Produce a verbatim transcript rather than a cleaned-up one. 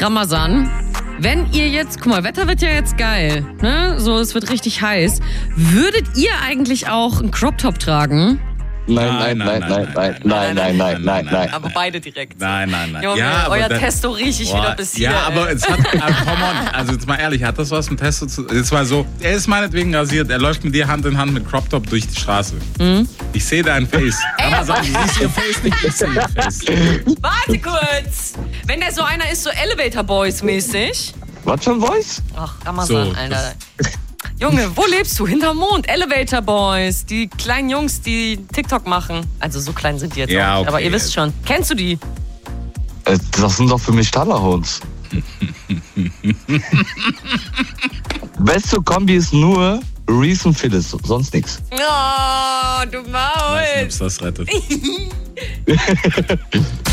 Ramazan, wenn ihr jetzt, guck mal, Wetter wird ja jetzt geil, ne? So, es wird richtig heiß. Würdet ihr eigentlich auch einen Crop-Top tragen? Nein, nein, nein, nein, nein, nein, nein, nein, nein, nein. Aber beide direkt. Nein, nein, nein. Junge, ja, euer dann, Testo riech ich boah, wieder bis hier. Ja, aber ey. es hat, also, come on, also jetzt mal ehrlich, hat das was mit Testo zu tun? Jetzt mal so, er ist meinetwegen rasiert, er läuft mit dir Hand in Hand mit Crop Top durch die Straße. Mhm. Ich sehe dein Face. Aber sag, du siehst ihr Face nicht, ich sehe ihr Face. Warte kurz. Wenn der so einer ist, so Elevator Boys mäßig. Was für ein Voice? Ach, Ramazan, So, Alter. Junge, wo lebst du? Hinterm Mond. Elevator Boys. Die kleinen Jungs, die TikTok machen. Also so klein sind die jetzt Ja, auch nicht. okay, Aber ihr wisst schon. Kennst du die? Äh, Das sind doch für mich Standardhounds. Beste Kombi ist nur Reese und Phyllis, sonst nichts. Oh, du Maul. Weiß nicht, ob's das rettet.